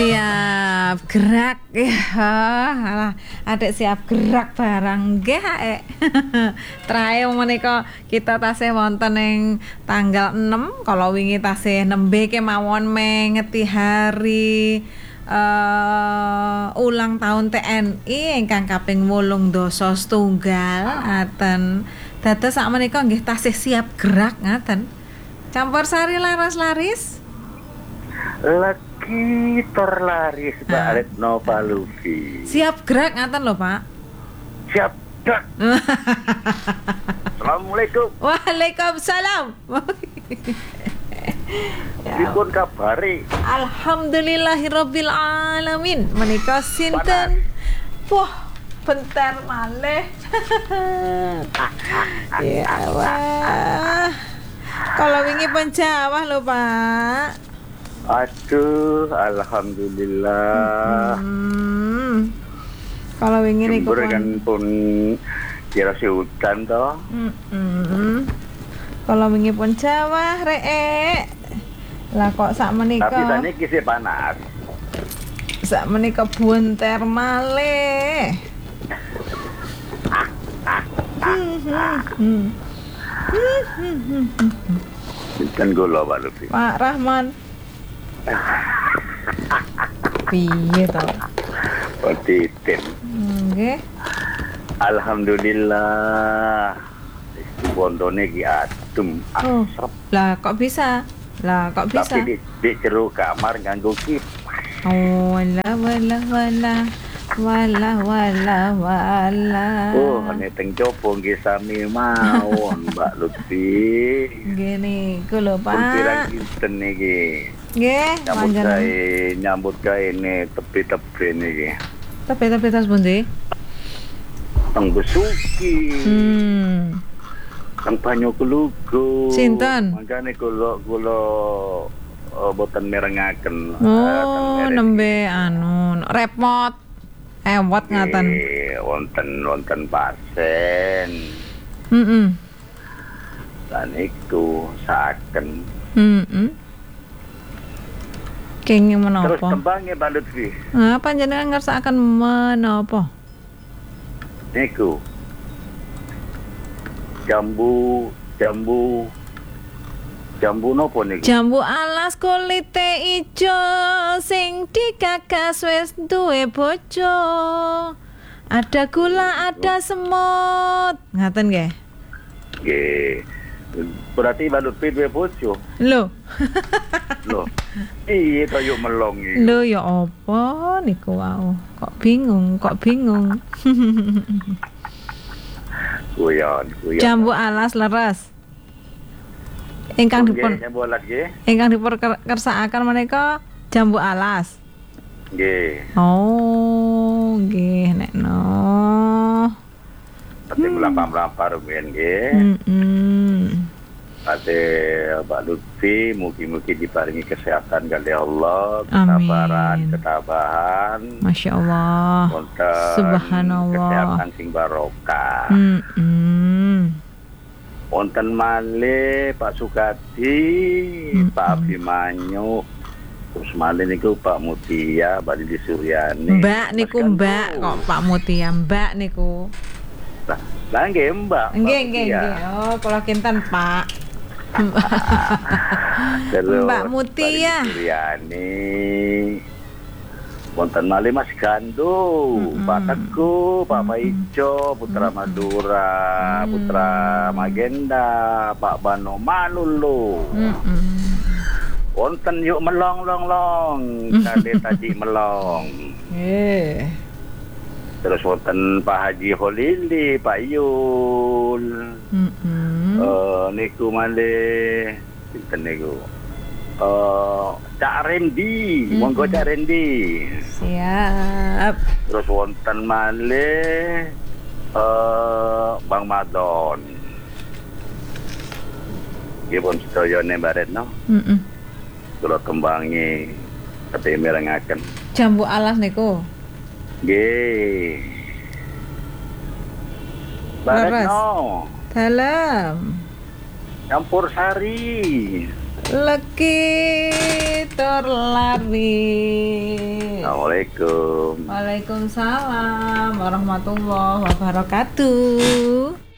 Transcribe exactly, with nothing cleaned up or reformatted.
Siap gerak ya. Adik siap gerak barang nggih aek. Trae menika kita tasih wonten ing tanggal enam kalau wingi tasih nembe kemawon mengeti hari uh, ulang tahun T N I ingkang kaping wolung dasa setunggal ngaten. Dados sak menika nggih tasih siap gerak ngaten. Campursari laras laris. Lagi terlaris Mbak ah. Retno Paluvi. Siap gerak ngaten lho Pak. Siap gerak. Assalamualaikum. Waalaikumsalam. Dipun kabari. Alhamdulillahirabbil alamin. Menika sinten? Wah, bentar malih. Ya wah. Kalau wingi penjawah lho Pak. Aduh, alhamdulillah. Hmm. Kalau wingi niku kan pun kira si hutan toh. Heeh. Kalau wingi pun Jawa rek. Lah kok sak menika. Tapi saniki sih panas. Sak menika bunter malih. Kan gula Pak Lufi. Pak Rahman. Piye to? Petitin. Nggih. Alhamdulillah. Bondone ki adem, asrep. Oh, lah kok bisa? Lah kok bisa? Tapi di, di jero kamar nganggo kipas. Oh, wala wala wala. Wala wala wala. Oh, ane teng copo nggih sami mawon Mbak Lutfi. Nggih niku lho Pak. Pirang kinten niki. Nggih, nyambut gawe nyambut gawe ne tepi-tepi niki. Tepi-tepi tas pundi? Teng Besuki. Hmm. Teng Banyu Kelugu. Sinten? Mangkane kula kula uh, boten mirengaken. Oh, uh, nembe anu repot. Ewot ngaten. Wonten wonten pasien. Heeh. Dan iku saken. Heeh. Kenging menapa? Terus tembangnya Mbak Lutfi. Ah, panjenengan ngersakaken menapa? Niku. Jambu, jambu Jambu nopo niku? Jambu alas kulite ijo sing digagas wis duwe bojo. Ada gula, ada semut. Ngaten nggih? Nggih. Berarti Mbak Lutfi duwe bojo. Lho. Lho. Iya kaya melong iki. Lho ya apa niku wau? Kok bingung, kok bingung. Kuyon, kuyon. Jambu alas leres. Ingkang dipun jambu alas nggih. Ingkang dipun kersakaken menika jambu alas. Nggih. Oh, nggih nekno. Tapi melampar-melampar rumiyin nggih. Heeh. Ate Mbak Lutfi mugi-mugi diparingi kesehatan kali Allah, kesabaran, ketabahan. Masya Allah. Subhanallah. Kesehatan sing barokah. Heeh. Wonten malih Pak Sukadi, mm-hmm. Pak Abimanyu, terus malih niku Pak Mutia, Mbak Didi Suryani. Mbak niku Mbak kok Pak Mutia Mbak niku. Lah, lah nggih Mbak. Nggih nggih nggih. Oh, kula kinten Pak. Mbak Mutia. Mbak Didi Suryani. Wonten malih Mas Gandu, mm-hmm. Pak Teguh, Pak Paijo, Putra mm-hmm. Madura, mm-hmm. Putra Magenda, Pak Bano Malulu. Mm-hmm. Wonten yuk melong long long, kade tadi melong. Eh. Terus wonten Pak Haji Holili, Pak Yul. Mm-hmm. Uh, niku malih sinten niku? Uh, Cak Rendi, mm-hmm. monggo Cak Rendi. Siap. Terus wonten malih uh, Bang Madon. Nggih pun sedayane Mbak Retno. Heeh. Kula tembangi tapi mirengaken. Jambu alas niku. Nggih. Mbak Retno. Dalam. Campursari. Lagi terlaris. Assalamualaikum. Waalaikumsalam warahmatullahi wabarakatuh.